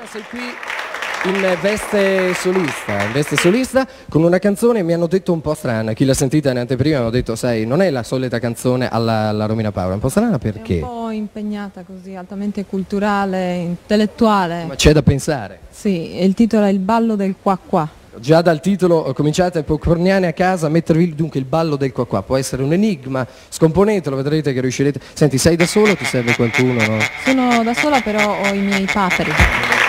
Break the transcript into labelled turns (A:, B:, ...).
A: sei qui in veste solista con una canzone, mi hanno detto un po' strana, chi l'ha sentita in anteprima mi hanno detto, sai, non è la solita canzone alla Romina Power, è un po' strana perché?
B: È un po' impegnata così, altamente culturale, intellettuale.
A: Ma c'è da pensare.
B: Sì, il titolo è Il ballo del qua qua.
A: Già dal titolo cominciate popcorniane a casa a mettervi dunque il ballo del qua qua, può essere un enigma, scomponetelo, vedrete che riuscirete. Senti, sei da solo o ti serve qualcuno, no?
B: Sono da sola però ho i miei paperi.